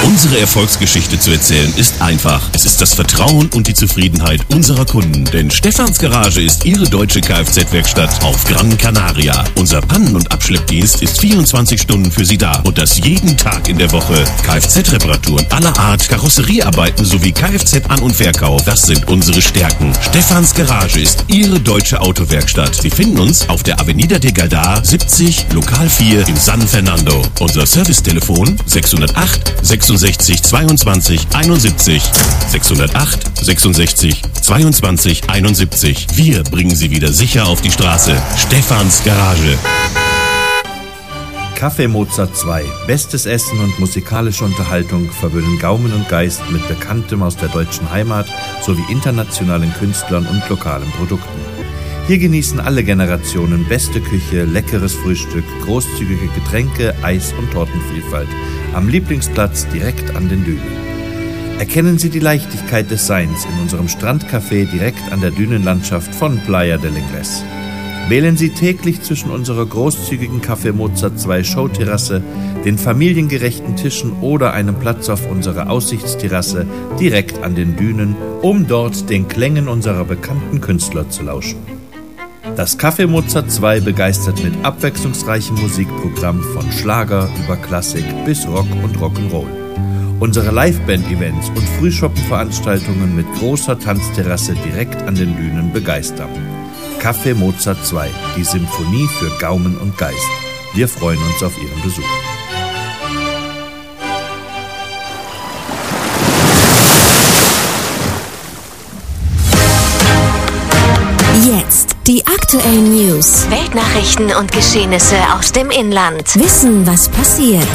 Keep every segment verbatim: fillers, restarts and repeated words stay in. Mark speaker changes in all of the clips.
Speaker 1: Unsere Erfolgsgeschichte zu erzählen ist einfach. Es ist das Vertrauen und die Zufriedenheit unserer Kunden. Denn Stefans Garage ist Ihre deutsche Kfz-Werkstatt auf Gran Canaria. Unser Pannen- und Abschleppdienst ist vierundzwanzig Stunden für Sie da. Und das jeden Tag in der Woche. Kfz-Reparaturen aller Art, Karosseriearbeiten sowie Kfz-An- und Verkauf. Das sind unsere Stärken. Stefans Garage ist Ihre deutsche Autowerkstatt. Sie finden uns auf der Avenida de Galdar siebzig, Lokal vier in San Fernando. Unser Servicetelefon sechshundertacht sechsundsechzig zweiundzwanzig einundsiebzig. sechshundertacht sechsundsechzig zweiundzwanzig einundsiebzig. Wir bringen Sie wieder sicher auf die Straße. Stefans Garage.
Speaker 2: Café Mozart zwei. Bestes Essen und musikalische Unterhaltung verwöhnen Gaumen und Geist mit Bekanntem aus der deutschen Heimat sowie internationalen Künstlern und lokalen Produkten. Hier genießen alle Generationen beste Küche, leckeres Frühstück, großzügige Getränke, Eis- und Tortenvielfalt. Am Lieblingsplatz direkt an den Dünen. Erkennen Sie die Leichtigkeit des Seins in unserem Strandcafé direkt an der Dünenlandschaft von Playa del Inglés. Wählen Sie täglich zwischen unserer großzügigen Café Mozart zwei Showterrasse, den familiengerechten Tischen oder einem Platz auf unserer Aussichtsterrasse direkt an den Dünen, um dort den Klängen unserer bekannten Künstler zu lauschen. Das Café Mozart zwei begeistert mit abwechslungsreichem Musikprogramm von Schlager über Klassik bis Rock und Rock'n'Roll. Unsere Liveband-Events und Frühshoppenveranstaltungen mit großer Tanzterrasse direkt an den Dünen begeistern. Café Mozart zwei, die Symphonie für Gaumen und Geist. Wir freuen uns auf Ihren Besuch.
Speaker 3: Jetzt die aktuellen News.
Speaker 4: Weltnachrichten und Geschehnisse aus dem Inland.
Speaker 3: Wissen, was passiert.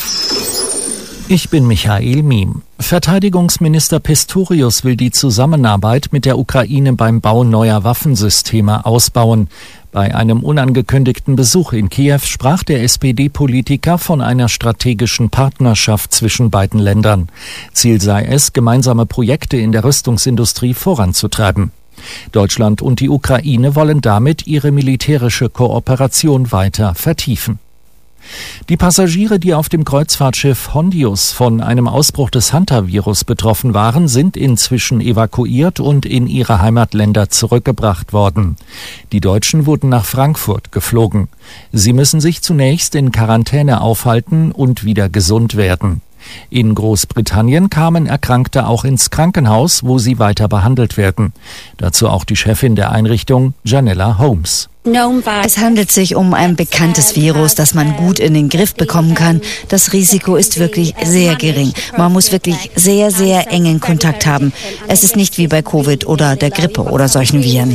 Speaker 5: Ich bin Michael Miem. Verteidigungsminister Pistorius will die Zusammenarbeit mit der Ukraine beim Bau neuer Waffensysteme ausbauen. Bei einem unangekündigten Besuch in Kiew sprach der S P D-Politiker von einer strategischen Partnerschaft zwischen beiden Ländern. Ziel sei es, gemeinsame Projekte in der Rüstungsindustrie voranzutreiben. Deutschland und die Ukraine wollen damit ihre militärische Kooperation weiter vertiefen. Die Passagiere, die auf dem Kreuzfahrtschiff Hondius von einem Ausbruch des Hantavirus betroffen waren, sind inzwischen evakuiert und in ihre Heimatländer zurückgebracht worden. Die Deutschen wurden nach Frankfurt geflogen. Sie müssen sich zunächst in Quarantäne aufhalten und wieder gesund werden. In Großbritannien kamen Erkrankte auch ins Krankenhaus, wo sie weiter behandelt werden. Dazu auch die Chefin der Einrichtung, Janella Holmes.
Speaker 6: Es handelt sich um ein bekanntes Virus, das man gut in den Griff bekommen kann. Das Risiko ist wirklich sehr gering. Man muss wirklich sehr, sehr engen Kontakt haben. Es ist nicht wie bei Covid oder der Grippe oder solchen Viren.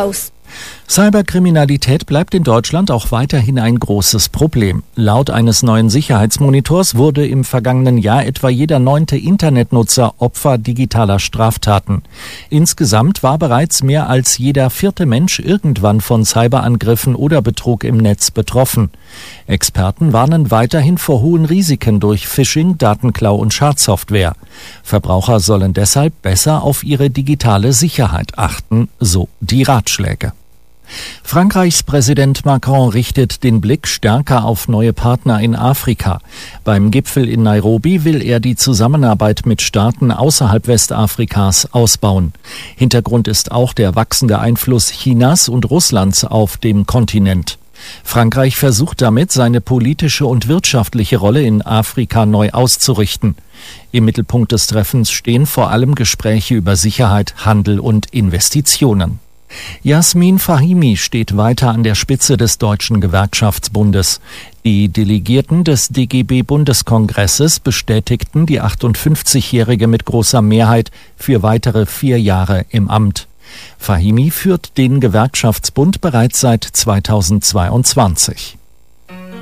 Speaker 5: Cyberkriminalität bleibt in Deutschland auch weiterhin ein großes Problem. Laut eines neuen Sicherheitsmonitors wurde im vergangenen Jahr etwa jeder neunte Internetnutzer Opfer digitaler Straftaten. Insgesamt war bereits mehr als jeder vierte Mensch irgendwann von Cyberangriffen oder Betrug im Netz betroffen. Experten warnen weiterhin vor hohen Risiken durch Phishing, Datenklau und Schadsoftware. Verbraucher sollen deshalb besser auf ihre digitale Sicherheit achten, so die Ratschläge. Frankreichs Präsident Macron richtet den Blick stärker auf neue Partner in Afrika. Beim Gipfel in Nairobi will er die Zusammenarbeit mit Staaten außerhalb Westafrikas ausbauen. Hintergrund ist auch der wachsende Einfluss Chinas und Russlands auf dem Kontinent. Frankreich versucht damit, seine politische und wirtschaftliche Rolle in Afrika neu auszurichten. Im Mittelpunkt des Treffens stehen vor allem Gespräche über Sicherheit, Handel und Investitionen. Jasmin Fahimi steht weiter an der Spitze des Deutschen Gewerkschaftsbundes. Die Delegierten des D G B-Bundeskongresses bestätigten die achtundfünfzigjährige mit großer Mehrheit für weitere vier Jahre im Amt. Fahimi führt den Gewerkschaftsbund bereits seit zweitausendzweiundzwanzig.